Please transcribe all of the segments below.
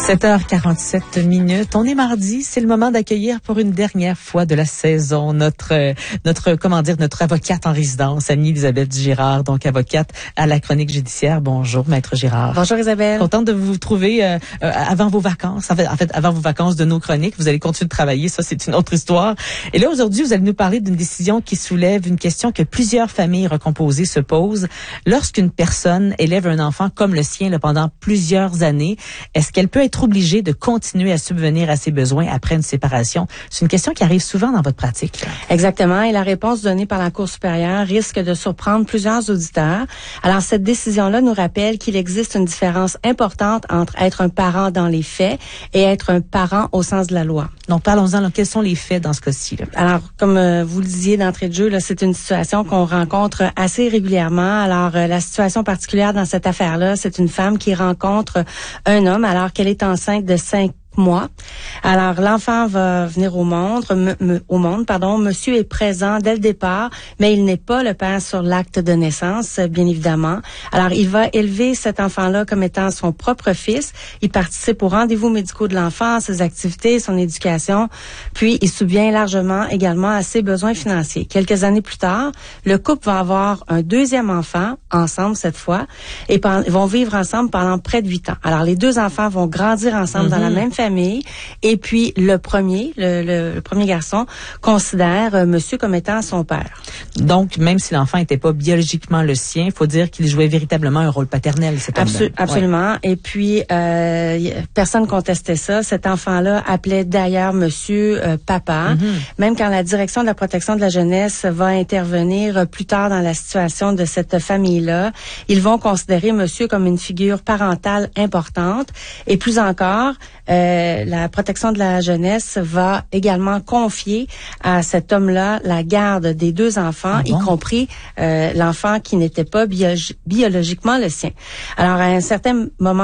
7h47. On est mardi, c'est le moment d'accueillir pour une dernière fois de la saison notre avocate en résidence, Annie-Elisabeth Girard, donc avocate à la Chronique judiciaire. Bonjour, Maître Girard. Bonjour Isabelle. Contente de vous trouver avant vos vacances. En fait, avant vos vacances de nos chroniques. Vous allez continuer de travailler, ça c'est une autre histoire. Et là, aujourd'hui, vous allez nous parler d'une décision qui soulève une question que plusieurs familles recomposées se posent. Lorsqu'une personne élève un enfant comme le sien pendant plusieurs années, est-ce qu'elle peut être obligée de continuer à subvenir à ses besoins après une séparation? C'est une question qui arrive souvent dans votre pratique. Exactement. Et la réponse donnée par la Cour supérieure risque de surprendre plusieurs auditeurs. Alors, cette décision-là nous rappelle qu'il existe une différence importante entre être un parent dans les faits et être un parent au sens de la loi. Donc, parlons-en. Quels sont les faits dans ce cas-ci? Alors, comme vous le disiez d'entrée de jeu, là, c'est une situation qu'on rencontre assez régulièrement. Alors, la situation particulière dans cette affaire-là, c'est une femme qui rencontre un homme alors qu'elle est enceinte de 5 mois. Alors, l'enfant va venir au monde, Monsieur est présent dès le départ, mais il n'est pas le père sur l'acte de naissance, bien évidemment. Alors, il va élever cet enfant-là comme étant son propre fils. Il participe aux rendez-vous médicaux de l'enfant, ses activités, son éducation, puis il subvient largement également à ses besoins financiers. Quelques années plus tard, le couple va avoir un deuxième enfant, ensemble cette fois, et ils vont vivre ensemble pendant près de 8 ans. Alors, les deux enfants vont grandir ensemble dans la même famille. Et puis le premier garçon considère monsieur comme étant son père. Donc même si l'enfant n'était pas biologiquement le sien, il faut dire qu'il jouait véritablement un rôle paternel, cet homme-là. Absolument. Ouais. Et puis personne contestait ça. Cet enfant-là appelait d'ailleurs monsieur papa. Même quand la direction de la protection de la jeunesse va intervenir plus tard dans la situation de cette famille-là, ils vont considérer monsieur comme une figure parentale importante. Et plus encore, la protection de la jeunesse va également confier à cet homme-là la garde des deux enfants, y compris l'enfant qui n'était pas biologiquement le sien. Alors, à un certain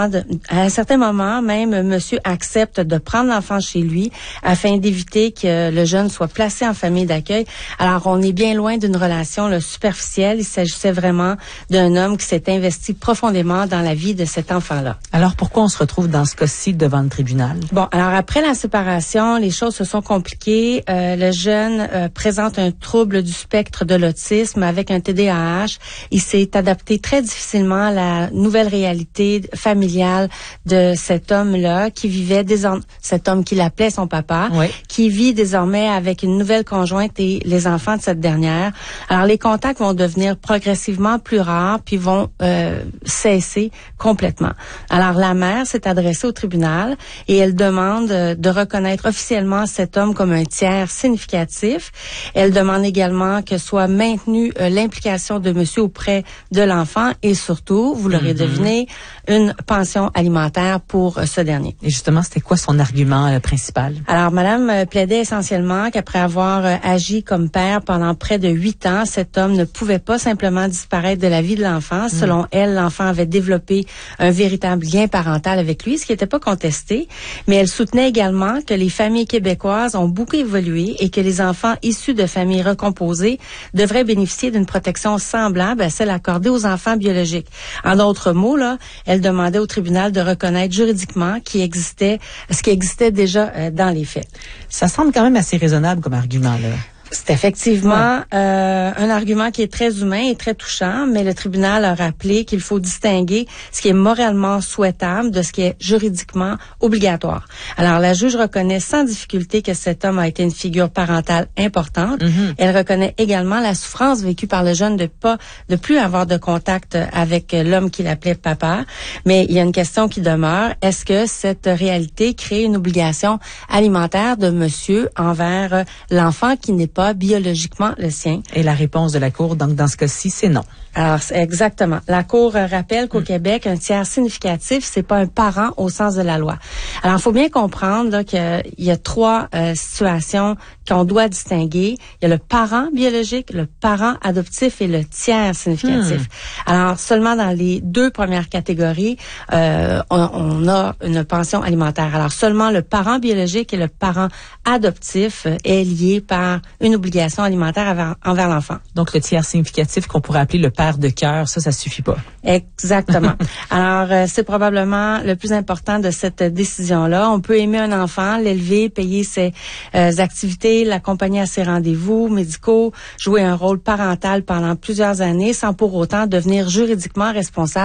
moment, même, monsieur accepte de prendre l'enfant chez lui afin d'éviter que le jeune soit placé en famille d'accueil. Alors, on est bien loin d'une relation superficielle. Il s'agissait vraiment d'un homme qui s'est investi profondément dans la vie de cet enfant-là. Alors, pourquoi on se retrouve dans ce cas-ci devant le tribunal? Bon, alors après la séparation, les choses se sont compliquées. Le jeune présente un trouble du spectre de l'autisme avec un TDAH. Il s'est adapté très difficilement à la nouvelle réalité familiale de cet homme-là qui vivait cet homme qu'il appelait son papa, qui vit désormais avec une nouvelle conjointe et les enfants de cette dernière. Alors les contacts vont devenir progressivement plus rares puis vont cesser complètement. Alors la mère s'est adressée au tribunal et elle demande de reconnaître officiellement cet homme comme un tiers significatif. Elle demande également que soit maintenue l'implication de monsieur auprès de l'enfant et surtout, vous l'aurez deviné, une pension alimentaire pour ce dernier. Et justement, c'était quoi son argument principal? Alors, madame plaidait essentiellement qu'après avoir agi comme père pendant près de 8 ans, cet homme ne pouvait pas simplement disparaître de la vie de l'enfant. Selon elle, l'enfant avait développé un véritable lien parental avec lui, ce qui n'était pas contesté. Mais elle soutenait également que les familles québécoises ont beaucoup évolué et que les enfants issus de familles recomposées devraient bénéficier d'une protection semblable à celle accordée aux enfants biologiques. En d'autres mots, là, elle demandait au tribunal de reconnaître juridiquement ce qui existait déjà dans les faits. Ça semble quand même assez raisonnable comme argument, là. C'est effectivement un argument qui est très humain et très touchant, mais le tribunal a rappelé qu'il faut distinguer ce qui est moralement souhaitable de ce qui est juridiquement obligatoire. Alors, la juge reconnaît sans difficulté que cet homme a été une figure parentale importante. Elle reconnaît également la souffrance vécue par le jeune de plus avoir de contact avec l'homme qu'il appelait papa. Mais il y a une question qui demeure. Est-ce que cette réalité crée une obligation alimentaire de monsieur envers l'enfant qui n'est pas biologiquement le sien? Et la réponse de la Cour, donc dans ce cas-ci, c'est non. Alors, exactement. La Cour rappelle qu'au Québec, un tiers significatif, c'est pas un parent au sens de la loi. Alors, il faut bien comprendre là, qu'il y a 3 situations qu'on doit distinguer. Il y a le parent biologique, le parent adoptif et le tiers significatif. Alors, seulement dans les 2 premières catégories, on a une pension alimentaire. Alors, seulement le parent biologique et le parent adoptif est lié par une une obligation alimentaire envers l'enfant. Donc, le tiers significatif qu'on pourrait appeler le père de cœur, ça suffit pas. Exactement. Alors, c'est probablement le plus important de cette décision-là. On peut aimer un enfant, l'élever, payer ses activités, l'accompagner à ses rendez-vous médicaux, jouer un rôle parental pendant plusieurs années sans pour autant devenir juridiquement responsable